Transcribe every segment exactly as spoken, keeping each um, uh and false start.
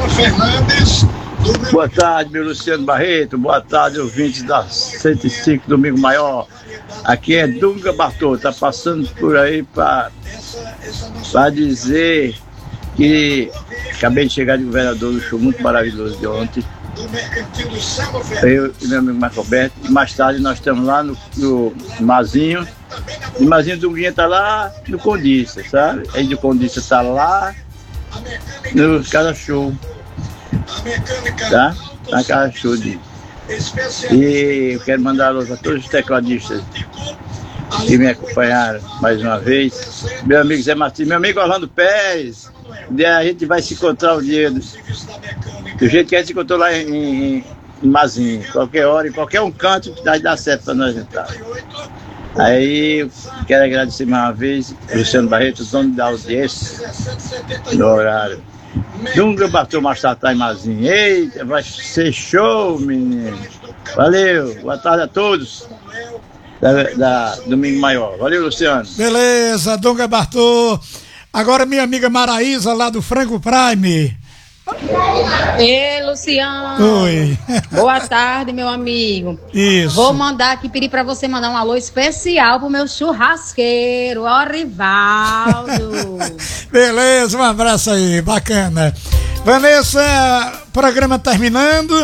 Boa tarde, meu Luciano Barreto. Boa tarde, ouvintes da cento e cinco Domingo Maior. Aqui é Dunga Bartô. Tá passando por aí para dizer que acabei de chegar de governador no show muito maravilhoso de ontem. Eu e meu amigo Marco Alberto. E mais tarde nós estamos lá no, no Mazinho. O Mazinho Dunguinha tá lá no Condissa, sabe? Aí do Condissa tá lá no Casa Show. Tá? Na Casa Show de... E eu quero mandar alô a todos os tecladistas que me acompanharam mais uma vez. Meu amigo Zé Martins, meu amigo Orlando Pérez. A gente vai se encontrar o dia do, do jeito que a gente se encontrou lá em, em, em Mazinho. Qualquer hora, em qualquer um canto que vai dar certo para nós entrar. Aí eu quero agradecer mais uma vez Luciano Barreto, dono da audiência no horário. Dunga bateu mais tarde em Mazinho. Eita, vai ser show, menino. Valeu, boa tarde a todos da, da Domingo Maior. Valeu, Luciano. Beleza, Dunga Bartô. Agora minha amiga Maraísa lá do Frango Prime. Ei, Luciano. Oi. Boa tarde, meu amigo. Isso. Vou mandar aqui, pedir pra você mandar um alô especial pro meu churrasqueiro, ó, Rivaldo. Beleza, um abraço aí, bacana. Vanessa, programa terminando.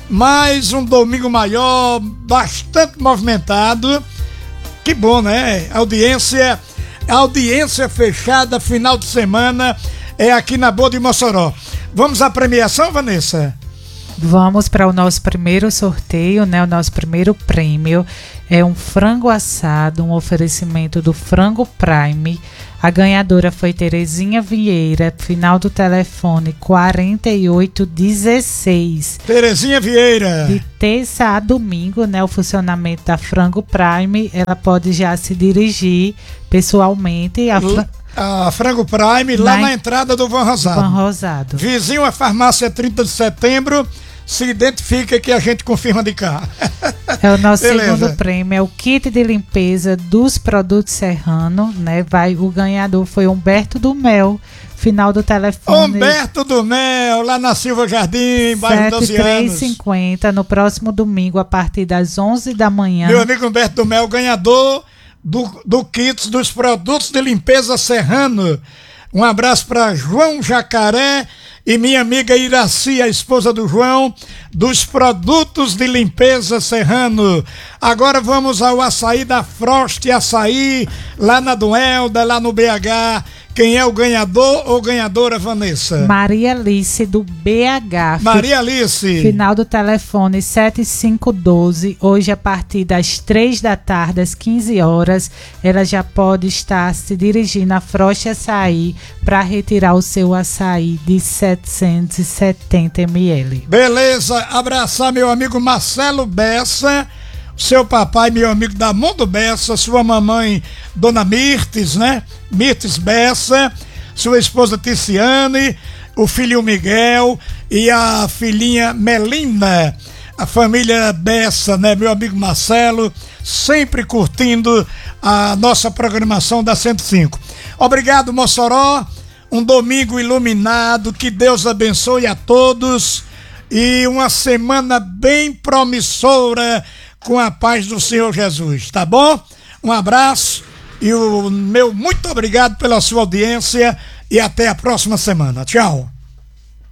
Mais um Domingo Maior, bastante movimentado. Que bom, né? Audiência, audiência fechada, final de semana, é aqui na Boa de Mossoró. Vamos à premiação, Vanessa? Vamos para o nosso primeiro sorteio, né? O nosso primeiro prêmio é um frango assado, um oferecimento do Frango Prime. A ganhadora foi Terezinha Vieira, final do telefone quarenta e oito dezesseis. Terezinha Vieira. De terça a domingo, né? O funcionamento da Frango Prime, ela pode já se dirigir pessoalmente a Fra... A Frango Prime, lá na, na entrada do Van Rosado. Van Rosado. Vizinho à farmácia trinta de setembro. Se identifica que a gente confirma de cá. É o nosso Beleza. Segundo prêmio, é o kit de limpeza dos produtos Serrano, né? Vai, o ganhador foi Humberto do Mel, final do telefone. Humberto do Mel, lá na Silva Jardim, bairro doze anos. sete três cinquenta, no próximo domingo, a partir das onze da manhã. Meu amigo Humberto do Mel, ganhador do, do kit dos produtos de limpeza Serrano. Um abraço para João Jacaré e minha amiga Iraci, a esposa do João, dos produtos de limpeza Serrano. Agora vamos ao açaí da Frost Açaí, lá na Duelda, lá no B H. Quem é o ganhador ou ganhadora, Vanessa? Maria Alice, do B H. Maria Alice. Final do telefone sete cinco um dois. Hoje, a partir das três da tarde, às quinze horas, ela já pode estar se dirigindo à Frost Açaí para retirar o seu açaí de setecentos e setenta mililitros. Beleza, abraçar meu amigo Marcelo Bessa, seu papai, meu amigo da Mundo Bessa, sua mamãe, Dona Mirtes, né? Mirtes Bessa, sua esposa Ticiane, o filho Miguel e a filhinha Melina, a família Bessa, né? Meu amigo Marcelo, sempre curtindo a nossa programação da cento e cinco. Obrigado, Mossoró, um domingo iluminado, que Deus abençoe a todos e uma semana bem promissora, com a paz do Senhor Jesus, tá bom? Um abraço e o meu muito obrigado pela sua audiência e até a próxima semana. Tchau.